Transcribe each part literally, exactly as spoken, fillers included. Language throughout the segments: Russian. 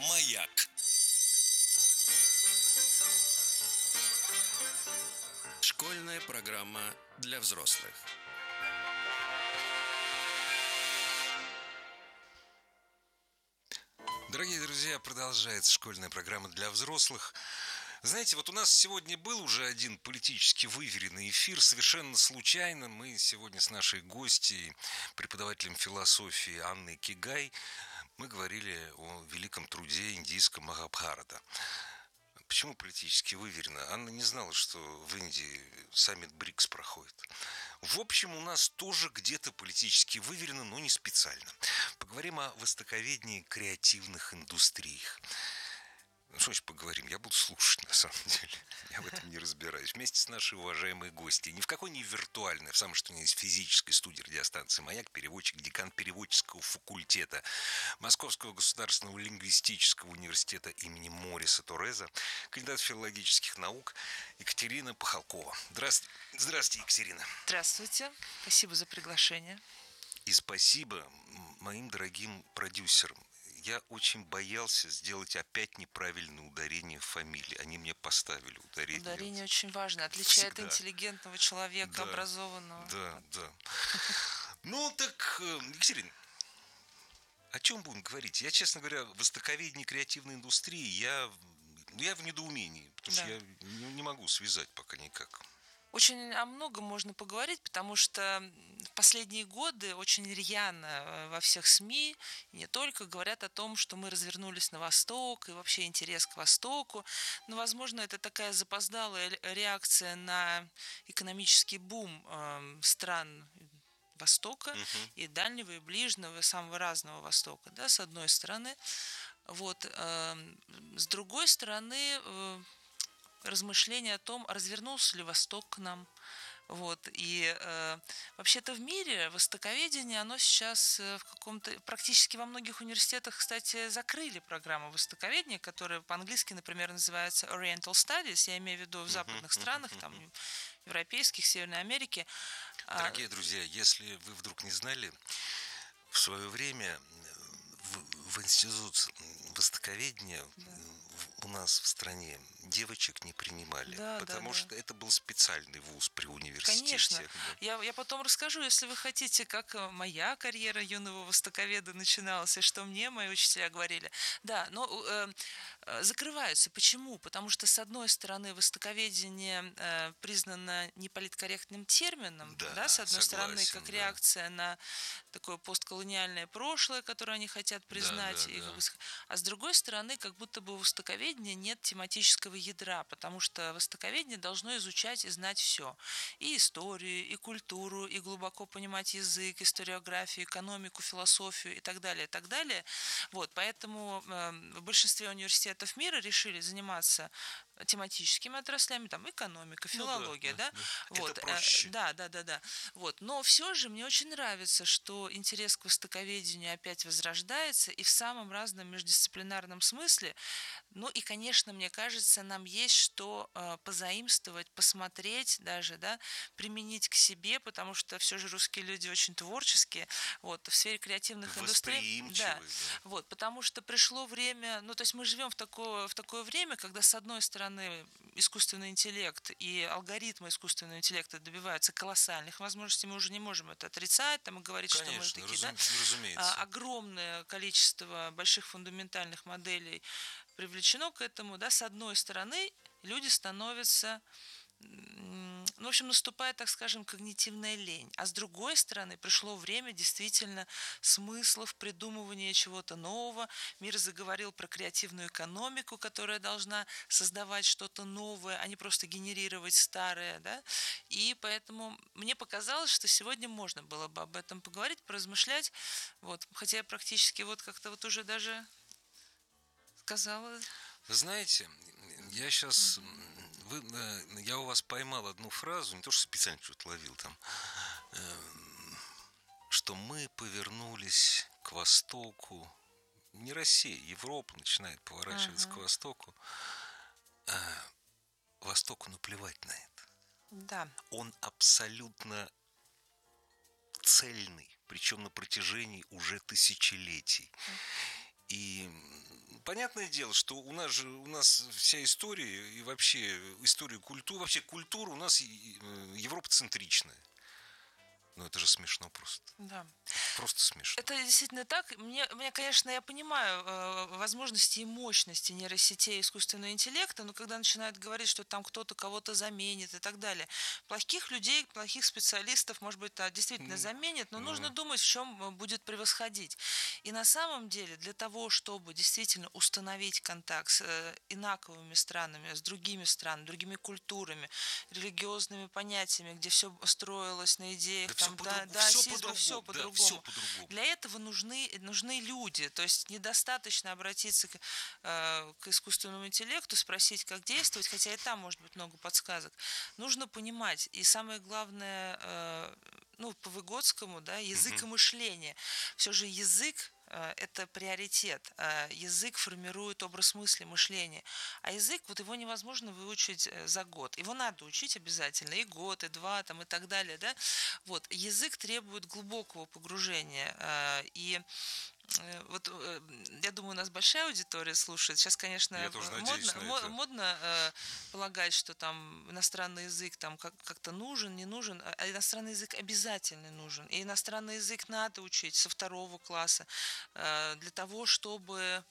Маяк. Школьная программа для взрослых. Дорогие друзья, продолжается школьная программа для взрослых. Знаете, вот у нас сегодня был уже один политически выверенный эфир. Совершенно случайно мы сегодня с нашей гостьей, преподавателем философии Анной Кигай, мы говорили о великом труде индийского Махабхарата. Почему политически выверено? Анна не знала, что в Индии саммит БРИКС проходит. В общем, у нас тоже где-то политически выверено, но не специально. Поговорим о востоковедении креативных индустриях. Ну, что значит поговорим? Я буду слушать, на самом деле. Я в этом не разбираюсь. Вместе с нашей уважаемой гостьей. Ни в какой не виртуальной, в самом что у меня есть физической студии радиостанции «Маяк», переводчик, декан переводческого факультета Московского государственного лингвистического университета имени Мориса Тореза, кандидат филологических наук Екатерина Пахалкова. Здравствуйте, Здравствуйте, Екатерина. Здравствуйте. Спасибо за приглашение. И спасибо моим дорогим продюсерам. Я очень боялся сделать опять неправильное ударение в фамилии. Они мне поставили ударение. Ударение очень важно. Отличает Всегда. Интеллигентного человека, да, образованного. Да, да. Ну, так, Екатерина, о чем будем говорить? Я, честно говоря, в востоковедении креативной индустрии, я, я в недоумении, потому Да. что я не, не могу связать пока никак. Очень о многом можно поговорить, потому что в последние годы очень рьяно во всех СМИ, и не только, говорят о том, что мы развернулись на восток, и вообще интерес к востоку. Но, возможно, это такая запоздалая реакция на экономический бум э, стран Востока, Угу. и дальнего, и ближнего, и самого разного Востока, да, с одной стороны. Вот. Э, с другой стороны, э, размышления о том, развернулся ли Восток к нам. Вот. И э, вообще-то в мире востоковедение, оно сейчас в каком-то, практически во многих университетах, кстати, закрыли программу востоковедения, которая по-английски, например, называется Oriental Studies, я имею в виду в западных странах, там, европейских, Северной Америке. Дорогие друзья, если вы вдруг не знали, в свое время в, в институт востоковедения Да. у нас в стране девочек не принимали, Да, потому да, что да. это был специальный вуз при университете. Конечно. Да. Я, я потом расскажу, если вы хотите, как моя карьера юного востоковеда начиналась, и что мне мои учителя говорили. Да, но э, э, закрываются. Почему? Потому что, с одной стороны, востоковедение э, признано неполиткорректным термином, Да, да, с одной согласен, стороны, как да. реакция на такое постколониальное прошлое, которое они хотят признать, да, и, да. как бы, а с другой стороны, как будто бы у востоковедения нет тематического ядра, потому что востоковедение должно изучать и знать все. И историю, и культуру, и глубоко понимать язык, историографию, экономику, философию и так далее, и так далее. Вот, поэтому э, в большинстве университетов мира решили заниматься тематическими отраслями, там экономика, филология, ну, да, да, да, да. вот, Это проще. э, да, да, да, да, вот. Но все же мне очень нравится, что интерес к востоковедению опять возрождается и в самом разном междисциплинарном смысле. Ну и, конечно, мне кажется, нам есть что э, позаимствовать, посмотреть даже, да, применить к себе, потому что все же русские люди очень творческие, вот, в сфере креативных индустрий. Да, да. вот, потому что пришло время, ну, то есть мы живем в такое, в такое время, когда, с одной стороны, искусственный интеллект и алгоритмы искусственного интеллекта добиваются колоссальных возможностей, мы уже не можем это отрицать, там, и говорить, Конечно, что мы такие, разум... да, разумеется. а, огромное количество больших фундаментальных моделей привлечено к этому, да, с одной стороны, люди становятся, ну, в общем, наступает, так скажем, когнитивная лень. А с другой стороны, пришло время действительно смыслов, придумывания чего-то нового. Мир заговорил про креативную экономику, которая должна создавать что-то новое, а не просто генерировать старое, да. И поэтому мне показалось, что сегодня можно было бы об этом поговорить, поразмышлять. Вот. Хотя я практически вот как-то вот уже даже сказала. Вы знаете, я сейчас, вы, я у вас поймал одну фразу, не то что специально что-то ловил там, что мы повернулись к востоку, не Россия, Европа начинает поворачиваться ага. к востоку, а Востоку наплевать на это. Да. Он абсолютно цельный, причем на протяжении уже тысячелетий. И понятное дело, что у нас же у нас вся история и вообще история культуры, вообще культура у нас европоцентричная. Ну, это же смешно просто. Да. Просто смешно. Это действительно так. Мне, мне конечно, я понимаю э, возможности и мощности нейросетей и искусственного интеллекта, но когда начинают говорить, что там кто-то кого-то заменит и так далее. Плохих людей, плохих специалистов, может быть, да, действительно заменит, но mm. нужно думать, в чем будет превосходить. И на самом деле для того, чтобы действительно установить контакт с э, инаковыми странами, с другими странами, другими культурами, религиозными понятиями, где все строилось на идеях, да там, все да, по-другому, да, все сизма, по-другому, все да, по-другому. все по-другому. Для этого нужны, нужны люди. То есть недостаточно обратиться к, э, к искусственному интеллекту, спросить, как действовать, хотя и там может быть много подсказок. Нужно понимать. И самое главное, э, ну, по Выгодскому, да, язык и мышление. Все же язык это приоритет. Язык формирует образ мысли, мышления. А язык, вот его невозможно выучить за год. Его надо учить обязательно. И год, и два, там, и так далее. Да? Вот. Язык требует глубокого погружения. И вот я думаю, у нас большая аудитория слушает. Сейчас, конечно, модно, модно, модно э, полагать, что там иностранный язык там как- как-то нужен, не нужен. А иностранный язык обязательно нужен. И иностранный язык надо учить со второго класса э, для того, чтобы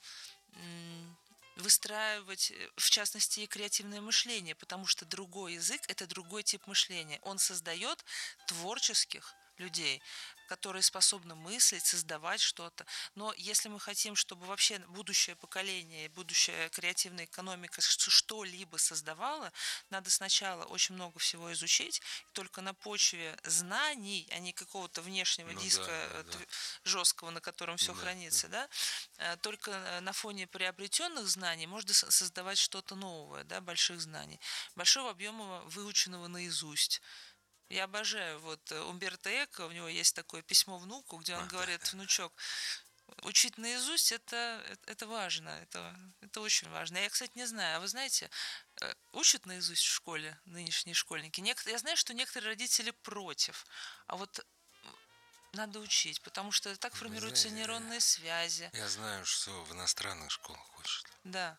м- выстраивать, в частности, и креативное мышление, потому что другой язык – это другой тип мышления. Он создает творческих людей, которые способны мыслить, создавать что-то. Но если мы хотим, чтобы вообще будущее поколение, будущая креативная экономика что-либо создавала, надо сначала очень много всего изучить, и только на почве знаний, а не какого-то внешнего ну, диска да, да, да. жесткого, на котором все да, хранится, да. Да? Только на фоне приобретенных знаний можно создавать что-то новое, да, больших знаний, большого объема выученного наизусть. Я обожаю вот Умберто Эко, у него есть такое письмо внуку, где он а, говорит, да, внучок, учить наизусть это, это важно, это, это очень важно. Я, кстати, не знаю, а вы знаете, учат наизусть в школе нынешние школьники? Я знаю, что некоторые родители против, а вот надо учить, потому что так формируются знаете, нейронные связи. Я знаю, что в иностранных школах учат. Да.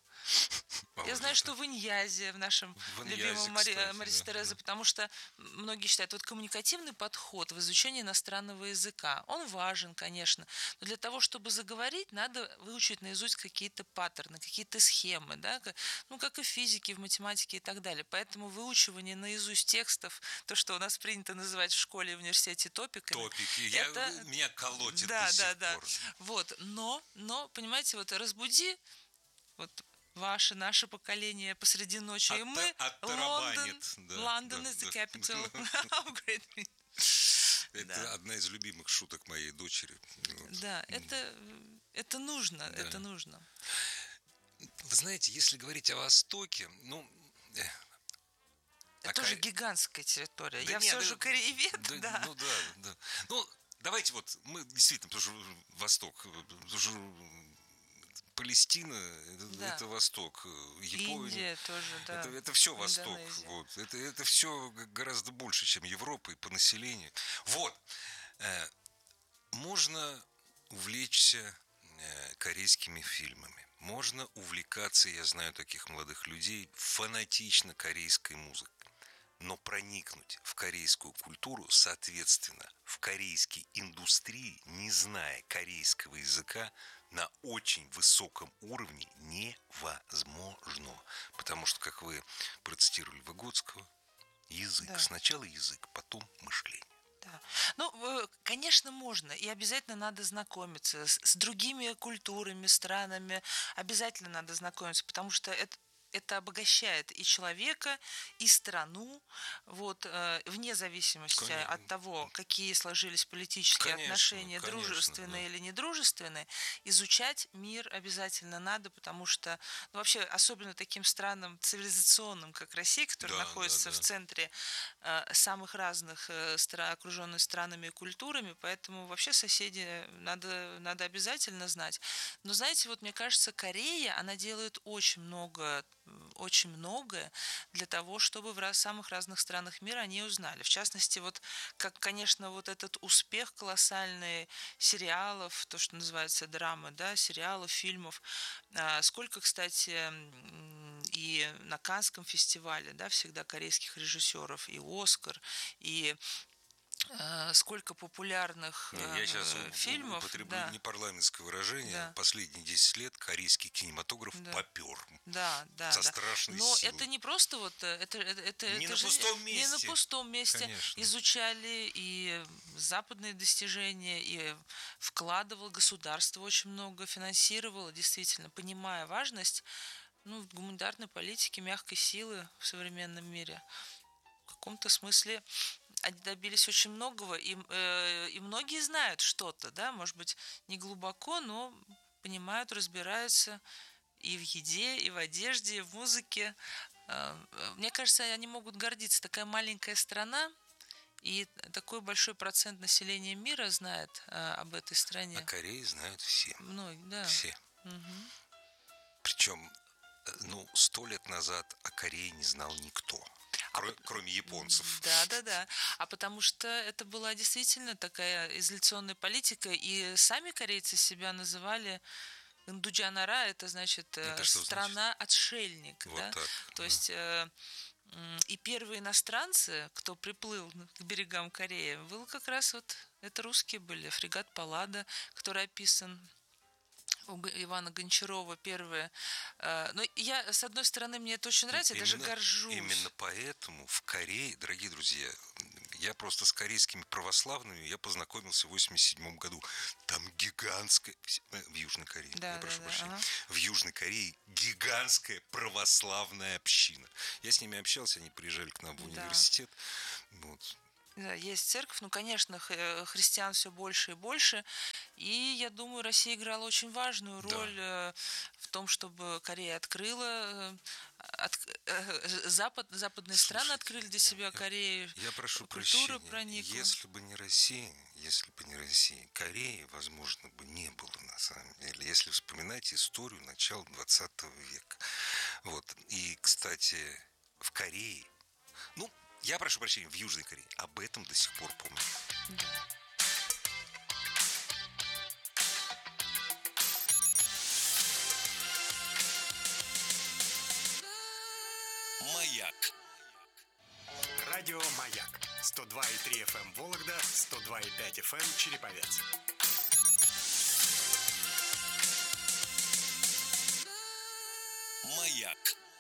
Я знаю, что в Иньязе, в нашем в Иньязе, любимом Мари, Марисе да, Тереза, да. Потому что многие считают, вот коммуникативный подход в изучении иностранного языка, он важен, конечно, но для того, чтобы заговорить, надо выучить наизусть какие-то паттерны, какие-то схемы, да, ну, как и в физике, в математике и так далее. Поэтому выучивание наизусть текстов, то, что у нас принято называть в школе и в университете топиками. Топики, это... Я, меня колотит да, до да, сих да. пор. Вот, но, но, понимаете, вот разбуди, вот, ваше, наше поколение посреди ночи, От, и мы, Лондон, да, London да, is the да. capital of Great Britain. Это да. одна из любимых шуток моей дочери. Да, это, это нужно, да. это нужно. Вы знаете, если говорить о Востоке, ну... Это а тоже кор... гигантская территория. Да Я нет, все да, же кореевед, да, да. Ну да, да. Ну, давайте вот, мы действительно, потому что Восток, потому что Палестина, да. это Восток, Япония, Индия тоже, да. Это, это все Восток. Вот. Это, это все гораздо больше, чем Европа и по населению. Вот. Можно увлечься корейскими фильмами. Можно увлекаться, я знаю таких молодых людей, фанатично корейской музыкой. Но проникнуть в корейскую культуру, соответственно, в корейской индустрии, не зная корейского языка, на очень высоком уровне невозможно. Потому что, как вы процитировали Выгодского, язык. Да. Сначала язык, потом мышление. Да. Ну, конечно, можно. И обязательно надо знакомиться с, с другими культурами, странами. Обязательно надо знакомиться, потому что это Это обогащает и человека, и страну, вот, э, вне зависимости конечно. От того, какие сложились политические конечно, отношения, конечно, дружественные да. или недружественные, изучать мир обязательно надо, потому что ну, вообще, особенно таким странам цивилизационным, как Россия, которая да, находится да, да. в центре э, самых разных э, стран, окруженных странами и культурами, поэтому вообще соседи надо, надо обязательно знать. Но знаете, вот мне кажется, Корея, она делает очень много очень многое для того, чтобы в раз, самых разных странах мира они узнали. В частности, вот как, конечно, вот этот успех колоссальный сериалов, то, что называется драмы, да, сериалов, фильмов. А, сколько, кстати, и на Каннском фестивале, да, всегда корейских режиссеров, и «Оскар», и сколько популярных Не, я сейчас э, фильмов. употреблю Да. непарламентское выражение. Да. Последние десять лет корейский кинематограф Да. попер. Да, да, Со да. страшной Но силой. это не просто вот это, это, это, Не это на же пустом не месте. на пустом месте. Конечно. Изучали и западные достижения, и вкладывало государство очень много, финансировало, действительно, понимая важность, ну, гуманитарной политики, мягкой силы в современном мире. В каком-то смысле они добились очень многого, и, э, и многие знают что-то, да, может быть, не глубоко, но понимают, разбираются и в еде, и в одежде, и в музыке. Э, мне кажется, они могут гордиться. Такая маленькая страна, и такой большой процент населения мира знает э, об этой стране. О Корее знают все. Многие, да. Все. Угу. Причем, ну, сто лет назад о Корее не знал никто. Кроме, кроме японцев. Да, да, да. А потому что это была действительно такая изоляционная политика, и сами корейцы себя называли Индуджанара, это значит это страна-отшельник. Вот да? так. То да. есть э, и первые иностранцы, кто приплыл к берегам Кореи, был как раз вот это русские были, фрегат Паллада, который описан у Ивана Гончарова первые. Но я, с одной стороны, мне это очень нравится, именно, я даже горжусь. Именно поэтому в Корее, дорогие друзья, я просто с корейскими православными я познакомился в восемьдесят седьмом году. Там гигантская, в Южной Корее, да, я прошу да, прощения, ага. в Южной Корее гигантская православная община. Я с ними общался, они приезжали к нам в университет. Да. Вот. Да, есть церковь, ну, конечно, христиан все больше и больше, и я думаю, Россия играла очень важную роль да. в том, чтобы Корея открыла, от, Запад, западные Слушайте, страны открыли для себя я, Корею, я прошу культура прощения, проникла. Если бы не Россия, если бы не Россия, Кореи, возможно, бы не было на самом деле, если вспоминать историю начала двадцатого века. Вот, и, кстати, в Корее, ну, я прошу прощения, в Южной Корее. Об этом до сих пор помню. Да. Маяк. Радио Маяк. сто два и три эф эм Вологда, сто два и пять эф эм Череповец. Маяк.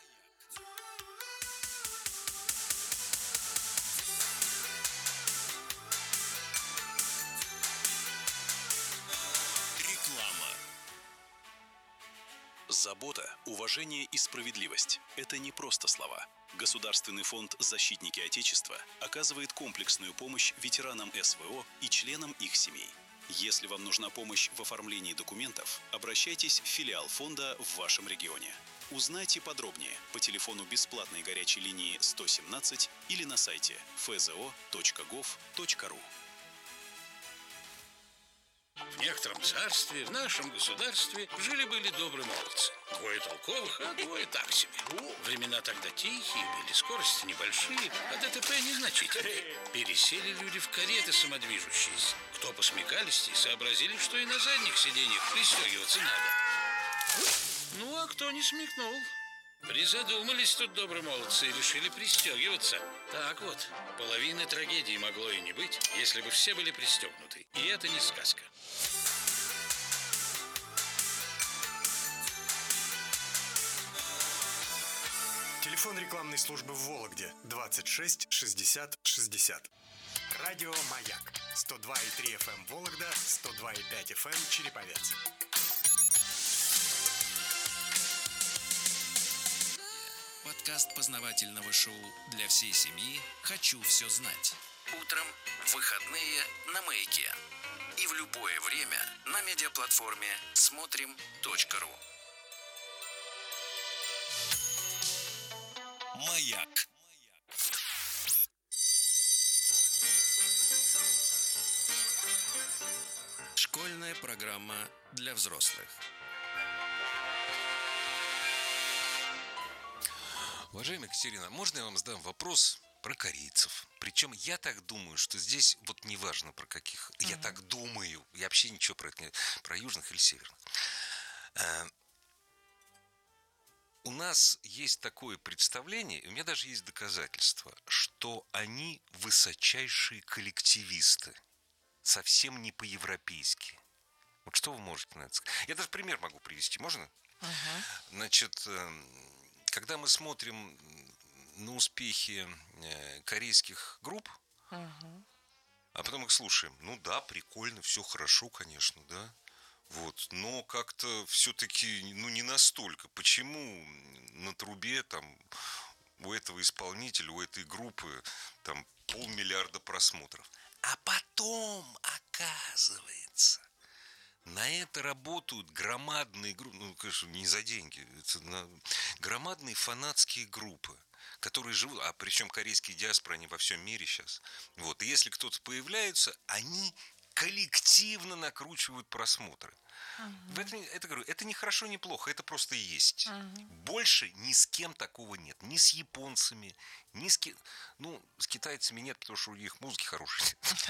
Забота, уважение и справедливость – это не просто слова. Государственный фонд «Защитники Отечества» оказывает комплексную помощь ветеранам эс вэ о и членам их семей. Если вам нужна помощь в оформлении документов, обращайтесь в филиал фонда в вашем регионе. Узнайте подробнее по телефону бесплатной горячей линии сто семнадцать или на сайте эф зэ о точка гов точка ру. В некотором царстве, в нашем государстве, жили-были добрые молодцы. Двое толковых, а двое так себе. Времена тогда тихие были, скорости небольшие, а дэ тэ пэ незначительные. Пересели люди в кареты самодвижущиеся. Кто посмекались и сообразили, что и на задних сиденьях пристегиваться надо. Ну, а кто не смекнул? Призадумались тут добрые молодцы и решили пристегиваться. Так вот, половины трагедии могло и не быть, если бы все были пристегнуты. И это не сказка. Телефон рекламной службы в Вологде двадцать шесть шестьдесят шестьдесят. Радио Маяк. сто два и три эф эм Вологда, сто два и пять эф эм Череповец. Подкаст познавательного шоу для всей семьи «Хочу все знать». Утром, в выходные на Маяке. И в любое время на медиаплатформе смотрим точка ру. Маяк. Школьная программа для взрослых. Уважаемая Екатерина, можно я вам задам вопрос про корейцев? Причем я так думаю, что здесь вот неважно про каких. Uh-huh. Я так думаю. Я вообще ничего про это не... Про южных или северных. А, у нас есть такое представление, и у меня даже есть доказательства, что они высочайшие коллективисты. Совсем не по-европейски. Вот что вы можете на это сказать? Я даже пример могу привести. Можно? Uh-huh. Значит... Когда мы смотрим на успехи корейских групп, uh-huh. а потом их слушаем, ну да, прикольно, все хорошо, конечно, да, вот, но как-то все-таки, ну, не настолько. Почему на трубе там у этого исполнителя, у этой группы там полмиллиарда просмотров? А потом оказывается... На это работают громадные группы, ну, конечно, не за деньги, это на... громадные фанатские группы, которые живут, а причем корейские диаспоры, они во всем мире сейчас. Вот, и если кто-то появляется, они коллективно накручивают просмотры. Uh-huh. Это, это, говорю, это не хорошо, не плохо, это просто есть. Uh-huh. Больше ни с кем такого нет. Ни с японцами, ни с кем... Ну, с китайцами нет, потому что у них музыки хорошие.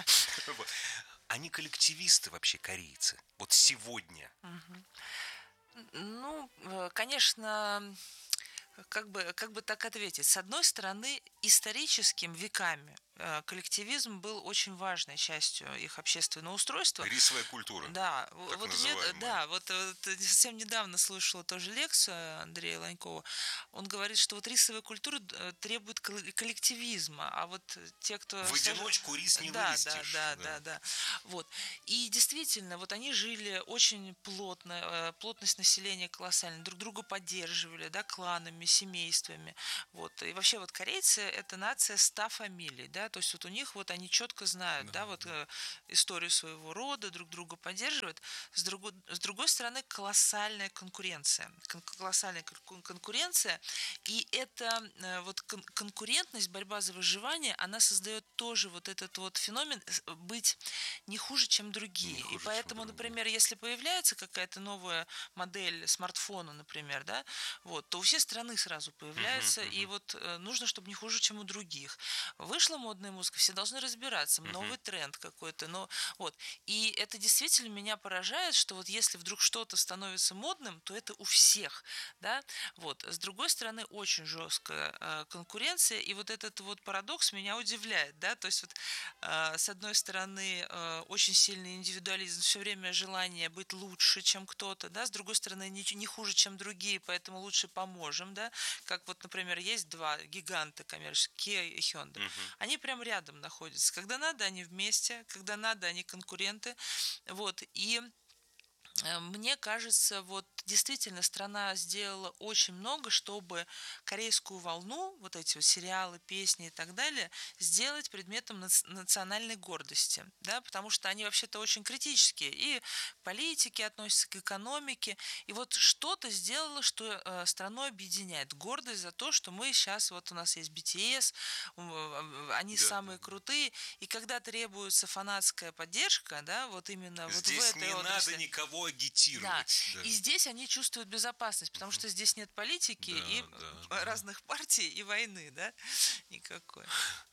Они коллективисты вообще, корейцы. Вот сегодня. Uh-huh. Ну, конечно, как бы, как бы так ответить. С одной стороны, историческим веками коллективизм был очень важной частью их общественного устройства. Рисовая культура. Да, вот мне, да, вот, вот совсем недавно слушала тоже лекцию Андрея Ланькова. Он говорит, что вот рисовая культура требует коллективизма, а вот те, кто... В одиночку рис не да, вырастешь. Да, да, да, да. Вот. И действительно, вот они жили очень плотно, плотность населения колоссальная, друг друга поддерживали, да, кланами, семействами. Вот. И вообще вот корейцы — это нация ста фамилий, да, то есть вот у них вот они четко знают, да, да вот э, историю своего рода, друг друга поддерживают. С другой, с другой стороны, колоссальная конкуренция, кон- колоссальная кон- конкуренция, и эта э, вот кон- конкурентность, борьба за выживание, она создает тоже вот этот вот феномен быть не хуже, чем другие. Хуже, и поэтому, например, если появляется какая-то новая модель смартфона, например, да, вот, то у всей страны сразу появляется, uh-huh, uh-huh. и вот э, нужно, чтобы не хуже, чем у других. Вышла модная музыка, все должны разбираться, uh-huh. новый тренд какой-то, но вот. И это действительно меня поражает, что вот если вдруг что-то становится модным, то это у всех, да, вот. С другой стороны, очень жесткая э, конкуренция, и вот этот вот парадокс меня удивляет, да, то есть вот э, с одной стороны э, очень сильный индивидуализм, все время желание быть лучше, чем кто-то, да, с другой стороны не, не хуже, чем другие, поэтому лучше поможем, да, как вот, например, есть два гиганта коммерческих, Kia и Hyundai, uh-huh. они прям рядом находятся. Когда надо, они вместе, когда надо, они конкуренты. Вот. И мне кажется, вот действительно страна сделала очень много, чтобы корейскую волну, вот эти вот сериалы, песни и так далее, сделать предметом национальной гордости, да, потому что они вообще-то очень критические и к политике относятся, к экономике, и вот что-то сделало, что э, страну объединяет, гордость за то, что мы сейчас, вот у нас есть би ти эс, они да. самые крутые, и когда требуется фанатская поддержка, да, вот именно здесь вот в этой не отрасли, надо никого агитировать. Да. Да. И здесь они чувствуют безопасность, потому что здесь нет политики да, и да, разных да. партий и войны, да, никакой.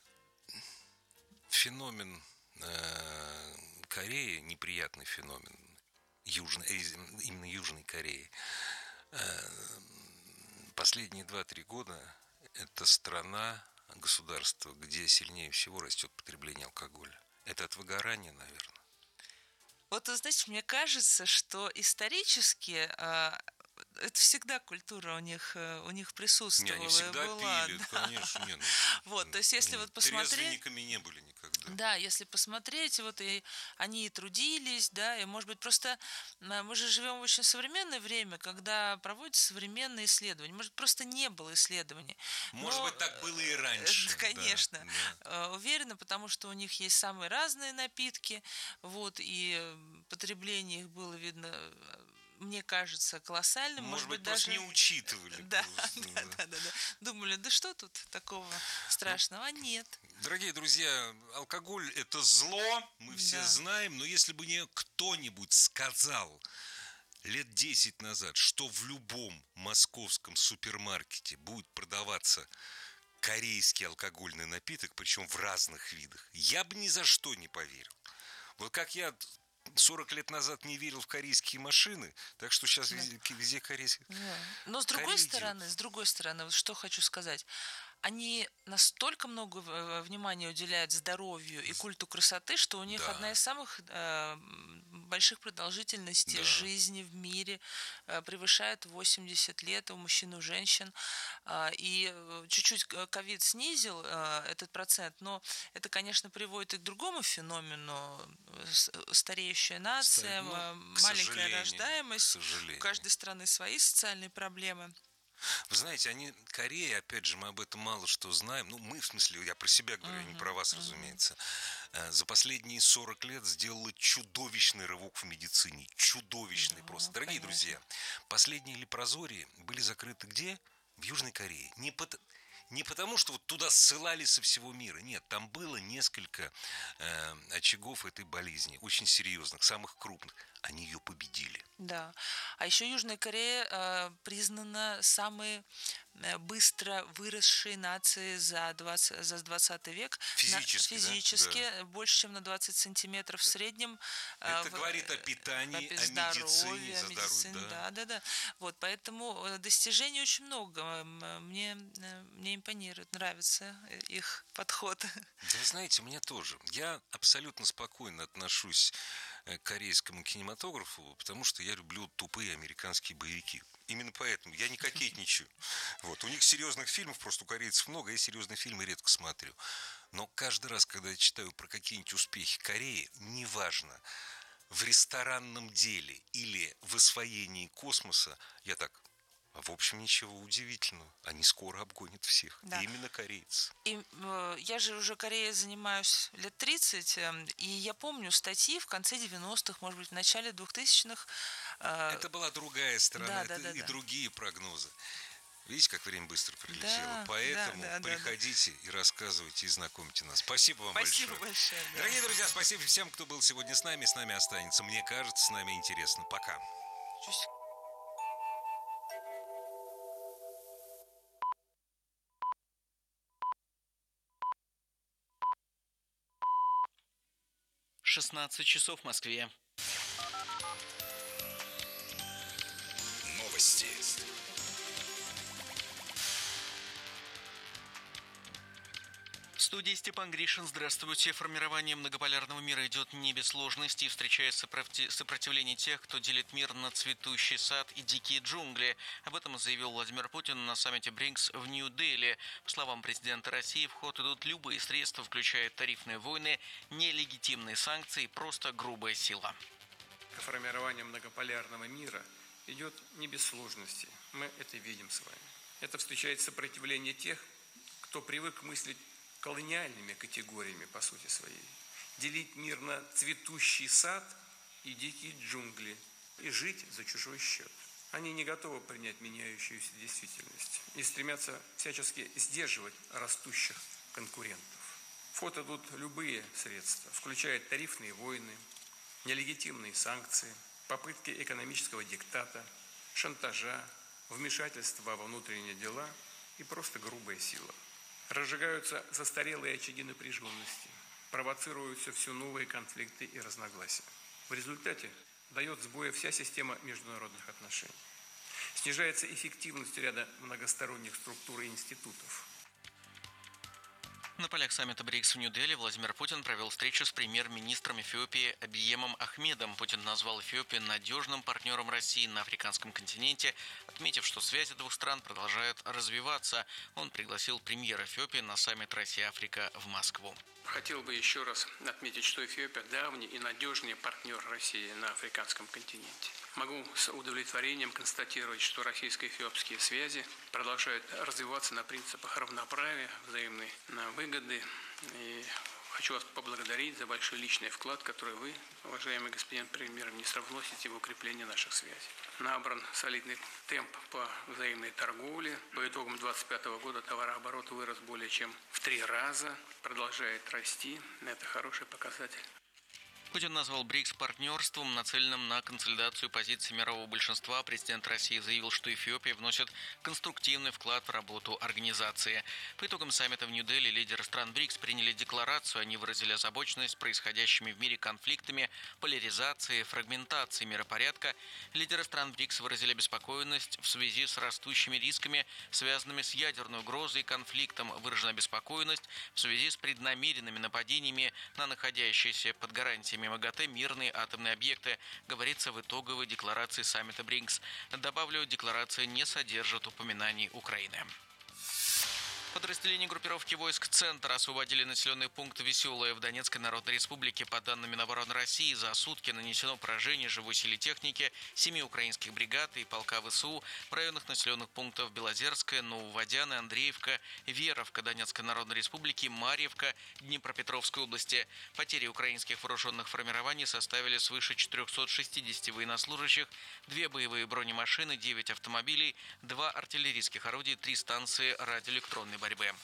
Феномен э, Кореи, неприятный феномен, Южной, именно Южной Кореи. Э, последние два-три года это страна, государство, где сильнее всего растет потребление алкоголя. Это от выгорания, наверное. Вот, знаете, мне кажется, что исторически э, это всегда культура у них, у них присутствовала. Не, они всегда была, пили, да. конечно. Не, ну, вот, то есть, если вот посмотреть... Трезвенниками не были никогда. Да, если посмотреть, вот и они и трудились, да, и, может быть, просто мы же живем в очень современное время, когда проводятся современные исследования. Может, просто не было исследований. Может но, быть, так было и раньше. Да, конечно. Да, да. Уверена, потому что у них есть самые разные напитки, вот, и потребление их было видно... мне кажется, колоссальным. Может, может быть, быть, даже не учитывали. Да, да, да, да, да. Думали, да что тут такого страшного? А нет. Дорогие друзья, алкоголь – это зло, мы все да. знаем, но если бы мне кто-нибудь сказал лет десять назад, что в любом московском супермаркете будет продаваться корейский алкогольный напиток, причем в разных видах, я бы ни за что не поверил. Вот как я сорок лет назад не верил в корейские машины, так что сейчас да. везде, везде корейские. Да. Но с другой Корея стороны, идет. с другой стороны, вот что хочу сказать. Они настолько много внимания уделяют здоровью и культу красоты, что у них да. одна из самых э, больших продолжительностей да. жизни в мире, э, превышает восемьдесят лет у мужчин и у женщин. Э, и чуть-чуть ковид снизил э, этот процент, но это, конечно, приводит и к другому феномену. Стареющая нация, ну, маленькая рождаемость, у каждой страны свои социальные проблемы. Вы знаете, они, Корея, опять же, мы об этом мало что знаем. Ну, мы, в смысле, я про себя говорю, uh-huh, не про вас, uh-huh. разумеется. За последние сорок лет сделала чудовищный рывок в медицине. Чудовищный uh-huh, просто. Дорогие понятно. Друзья, последние лепрозории были закрыты где? В Южной Корее. Не по... Не потому, что вот туда ссылались со всего мира. Нет, там было несколько э, очагов этой болезни, очень серьезных, самых крупных. Они ее победили. Да. А еще Южная Корея э, признана самой быстро выросшей нацией за, двадцать, за двадцатый век. Физически, на, физически да? больше, чем на двадцать сантиметров в среднем. Это в, говорит о питании, о, о здоровье, медицине. О медицине, да. да. Да, да, вот, поэтому достижений очень много. Мне, мне импонирует, нравится их подход. Да вы знаете, мне тоже. Я абсолютно спокойно отношусь к корейскому кинематографу, потому что я люблю тупые американские боевики. Именно поэтому я не кокетничаю. Вот. У них серьезных фильмов, просто у корейцев много, я серьезные фильмы редко смотрю. Но каждый раз, когда я читаю про какие-нибудь успехи Кореи, неважно, в ресторанном деле или в освоении космоса, я так... В общем, ничего удивительного. Они скоро обгонят всех. Да. Именно корейцы. И э, я же уже Кореей занимаюсь лет тридцать, э, и я помню статьи в конце девяностых, может быть, в начале двухтысячных. Э, это была другая сторона, да, это да, и да. другие прогнозы. Видите, как время быстро прилетело. Да, Поэтому да, да, приходите да, да. и рассказывайте, и знакомьте нас. Спасибо вам спасибо большое. большое да. Дорогие друзья, спасибо всем, кто был сегодня с нами. С нами останется. Мне кажется, с нами интересно. Пока. Чуть. шестнадцать часов в Москве. Новости. В студии Степан Гришин. Здравствуйте. Формирование многополярного мира идет не без сложностей. Встречает сопротивление тех, кто делит мир на цветущий сад и дикие джунгли. Об этом заявил Владимир Путин на саммите БРИКС в Нью-Дели. По словам президента России, в ход идут любые средства, включая тарифные войны, нелегитимные санкции и просто грубая сила. Формирование многополярного мира идет не без сложностей. Мы это видим с вами. Это встречает сопротивление тех, кто привык мыслить колониальными категориями по сути своей. Делить мир на цветущий сад и дикие джунгли и жить за чужой счет. Они не готовы принять меняющуюся действительность и стремятся всячески сдерживать растущих конкурентов. В ход идут любые средства, включая тарифные войны, нелегитимные санкции, попытки экономического диктата, шантажа, вмешательства во внутренние дела и просто грубая сила. Разжигаются застарелые очаги напряженности, провоцируются все новые конфликты и разногласия. В результате дает сбои вся система международных отношений. Снижается эффективность ряда многосторонних структур и институтов. На полях саммита БРИКС в Нью-Дели Владимир Путин провел встречу с премьер-министром Эфиопии Абиемом Ахмедом. Путин назвал Эфиопию надежным партнером России на африканском континенте, отметив, что связи двух стран продолжают развиваться. Он пригласил премьера Эфиопии на саммит Россия-Африка в Москву. Хотел бы еще раз отметить, что Эфиопия давний и надежный партнер России на африканском континенте. Могу с удовлетворением констатировать, что российско-эфиопские связи продолжают развиваться на принципах равноправия, взаимной выгоды. И хочу вас поблагодарить за большой личный вклад, который вы, уважаемый господин премьер-министр, вносите в укрепление наших связей. Набран солидный темп по взаимной торговле. По итогам две тысячи двадцать пятого года товарооборот вырос более чем в три раза, продолжает расти. Это хороший показатель. Путин назвал БРИКС партнерством, нацеленным на консолидацию позиций мирового большинства. Президент России заявил, что Эфиопия вносит конструктивный вклад в работу организации. По итогам саммита в Нью-Дели лидеры стран БРИКС приняли декларацию. Они выразили озабоченность происходящими в мире конфликтами, поляризацией, фрагментацией миропорядка. Лидеры стран БРИКС выразили обеспокоенность в связи с растущими рисками, связанными с ядерной угрозой и конфликтом. Выражена обеспокоенность в связи с преднамеренными нападениями на находящиеся под гарантиями МАГАТЭ мирные атомные объекты, говорится в итоговой декларации саммита БРИКС. Добавлю, декларация не содержит упоминаний Украины. Подразделения группировки войск «Центр» освободили населенный пункт Веселое в Донецкой Народной Республике. По данным Минобороны России, за сутки нанесено поражение живой силе техники семи украинских бригад и полка ВСУ в районах населенных пунктов Белозерская, Нововодяны, Андреевка, Веровка Донецкой Народной Республики, Марьевка Днепропетровской области. Потери украинских вооруженных формирований составили свыше четырехсот шестидесяти военнослужащих, две боевые бронемашины, девять автомобилей, два артиллерийских орудия, три станции радиоэлектронной борьбы.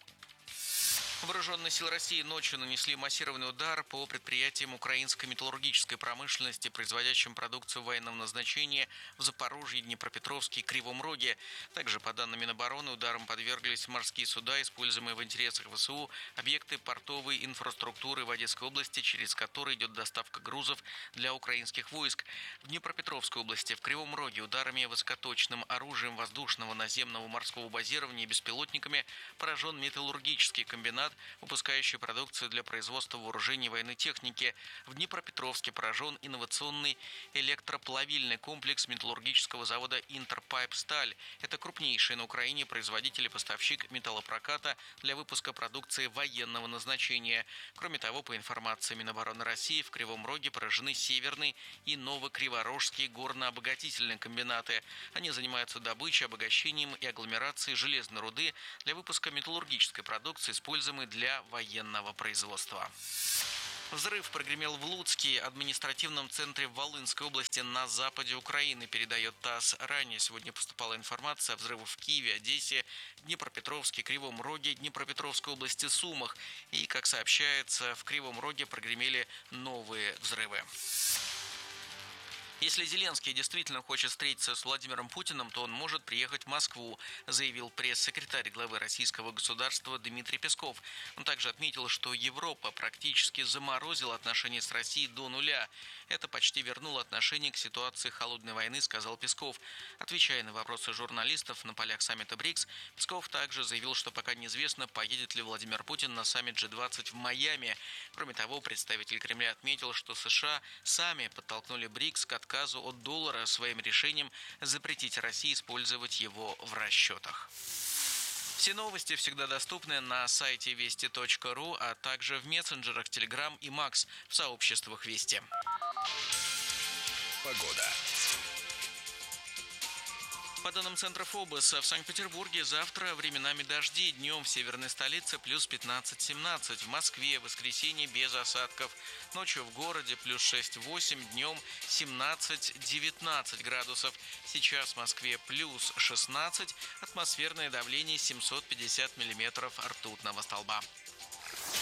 Вооруженные силы России ночью нанесли массированный удар по предприятиям украинской металлургической промышленности, производящим продукцию военного назначения в Запорожье, Днепропетровске и Кривом Роге. Также, по данным Минобороны, ударом подверглись морские суда, используемые в интересах ВСУ, объекты портовой инфраструктуры в Одесской области, через которые идет доставка грузов для украинских войск. В Днепропетровской области, в Кривом Роге, ударами высокоточным оружием воздушного, наземного, морского базирования и беспилотниками поражен металлургический комбинат, выпускающий продукцию для производства вооружений и военной техники. В Днепропетровске поражен инновационный электроплавильный комплекс металлургического завода «Интерпайп Сталь». Это крупнейший на Украине производитель и поставщик металлопроката для выпуска продукции военного назначения. Кроме того, по информации Минобороны России, в Кривом Роге поражены Северный и Новокриворожский горнообогатительные комбинаты. Они занимаются добычей, обогащением и агломерацией железной руды для выпуска металлургической продукции, используемой для военного производства. Взрыв прогремел в Луцке, административном центре Волынской области на западе Украины, передает ТАСС. Ранее сегодня поступала информация о взрывах в Киеве, Одессе, Днепропетровске, Кривом Роге, Днепропетровской области, Сумах. И, как сообщается, в Кривом Роге прогремели новые взрывы. Если Зеленский действительно хочет встретиться с Владимиром Путиным, то он может приехать в Москву, заявил пресс-секретарь главы российского государства Дмитрий Песков. Он также отметил, что Европа практически заморозила отношения с Россией до нуля. Это почти вернуло отношения к ситуации холодной войны, сказал Песков. Отвечая на вопросы журналистов на полях саммита БРИКС, Песков также заявил, что пока неизвестно, поедет ли Владимир Путин на саммит джи двадцать в Майами. Кроме того, представитель Кремля отметил, что США сами подтолкнули БРИКС к отказу от доллара своим решением запретить России использовать его в расчетах. Все новости всегда доступны на сайте вести точка ру, а также в мессенджерах Telegram и Макс в сообществах Вести. Погода. По данным Центра ФОБОС, в Санкт-Петербурге завтра временами дожди, днем в северной столице плюс пятнадцать-семнадцать, в Москве в воскресенье без осадков, ночью в городе плюс шесть-восемь, днем семнадцать-девятнадцать градусов. Сейчас в Москве плюс шестнадцать, атмосферное давление семьсот пятьдесят миллиметров ртутного столба.